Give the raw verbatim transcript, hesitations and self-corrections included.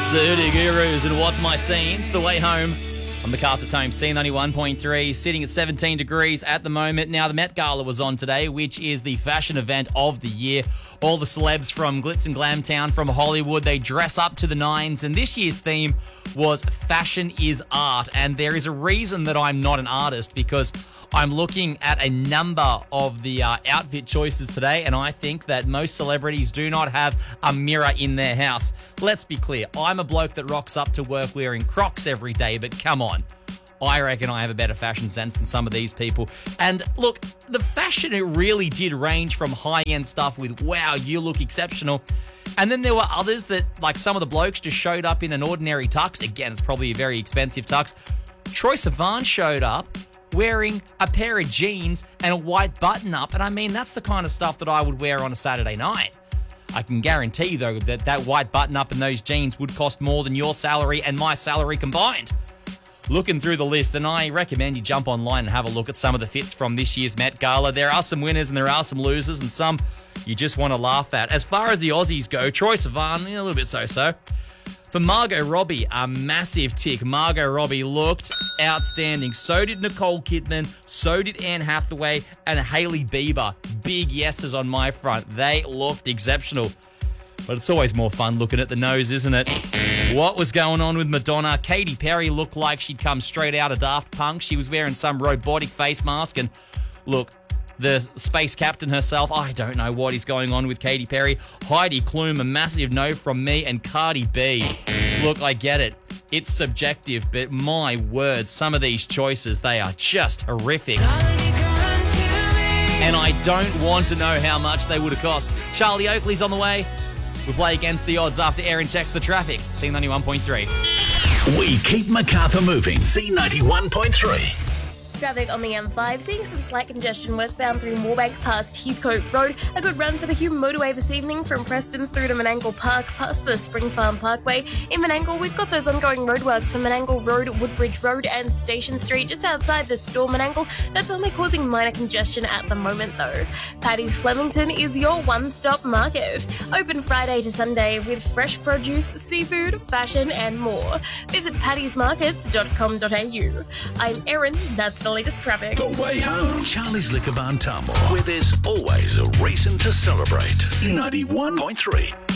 It's the Hoodoo Gurus and What's My Scenes, the way home on MacArthur's Home, C ninety-one point three, sitting at seventeen degrees at the moment. Now, the Met Gala was on today, which is the fashion event of the year. All the celebs from Glitz and Glam Town, from Hollywood, they dress up to the nines, and this year's theme was Fashion is Art. And there is a reason that I'm not an artist, because I'm looking at a number of the uh, outfit choices today, and I think that most celebrities do not have a mirror in their house. Let's be clear, I'm a bloke that rocks up to work wearing Crocs every day, but come on. I reckon I have a better fashion sense than some of these people. And look, the fashion, it really did range from high-end stuff with, wow, you look exceptional. And then there were others that, like some of the blokes just showed up in an ordinary tux. Again, it's probably a very expensive tux. Troye Sivan showed up wearing a pair of jeans and a white button-up. And I mean, that's the kind of stuff that I would wear on a Saturday night. I can guarantee, though, that that white button-up and those jeans would cost more than your salary and my salary combined. Looking through the list, and I recommend you jump online and have a look at some of the fits from this year's Met Gala. There are some winners and there are some losers, and some you just want to laugh at. As far as the Aussies go, Troye Sivan, a little bit so-so. For Margot Robbie, a massive tick. Margot Robbie looked outstanding. So did Nicole Kidman, so did Anne Hathaway, and Hailey Bieber. Big yeses on my front. They looked exceptional. But it's always more fun looking at the nose, isn't it? What was going on with Madonna? Katy Perry looked like she'd come straight out of Daft Punk. She was wearing some robotic face mask. And look, the space captain herself, I don't know what is going on with Katy Perry. Heidi Klum, a massive no from me. And Cardi B. Look, I get it. It's subjective, but my word, some of these choices, they are just horrific. And I don't want to know how much they would have cost. Charlie Oakley's on the way. We play against the odds after Aaron checks the traffic. C ninety-one point three. We keep MacArthur moving. C ninety-one point three. Traffic on the M five, seeing some slight congestion westbound through Moorebank past Heathcote Road. A good run for the Hume motorway this evening from Preston through to Menangle Park past the Spring Farm Parkway. In Menangle, we've got those ongoing roadworks from Menangle Road, Woodbridge Road and Station Street just outside the store Menangle. That's only causing minor congestion at the moment though. Paddy's Flemington is your one-stop market. Open Friday to Sunday with fresh produce, seafood, fashion and more. Visit paddys markets dot com dot a u. I'm Erin, that's the latest traffic. The way home. Charlie's Liquor Barn Tamworth, where there's always a reason to celebrate. C ninety-one point three.